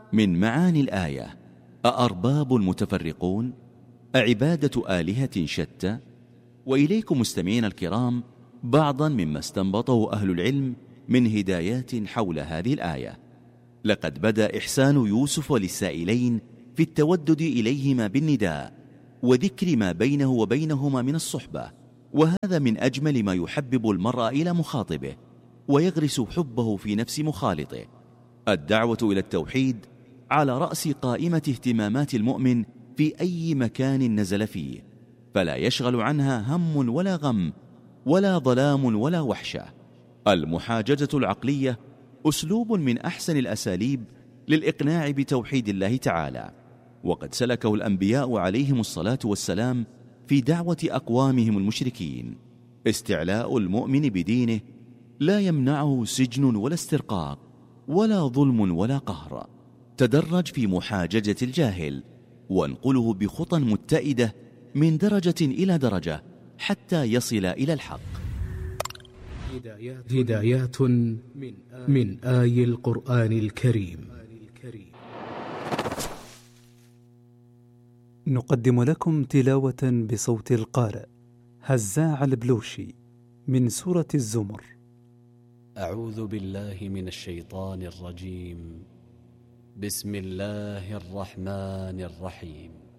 من معاني الآية: أأرباب متفرقون أعبادة آلهة شتى. وإليكم مستمعين الكرام بعضا مما استنبطه أهل العلم من هدايات حول هذه الآية. لقد بدأ إحسان يوسف للسائلين في التودد إليهما بالنداء وذكر ما بينه وبينهما من الصحبة، وهذا من أجمل ما يحبب المرء إلى مخاطبه ويغرس حبه في نفس مخالطه. الدعوة إلى التوحيد على رأس قائمة اهتمامات المؤمن في أي مكان نزل فيه، فلا يشغل عنها هم ولا غم ولا ظلام ولا وحشة. المحاججة العقلية أسلوب من أحسن الأساليب للإقناع بتوحيد الله تعالى، وقد سلكه الأنبياء عليهم الصلاة والسلام في دعوة أقوامهم المشركين. استعلاء المؤمن بدينه لا يمنعه سجن ولا استرقاق ولا ظلم ولا قهر. تدرج في محاججة الجاهل وانقله بخطى متئدة من درجة إلى درجة حتى يصل إلى الحق. هدايات من آي القرآن الكريم. نقدم لكم تلاوة بصوت القارئ هزاع البلوشي من سورة الزمر. أعوذ بالله من الشيطان الرجيم. بسم الله الرحمن الرحيم.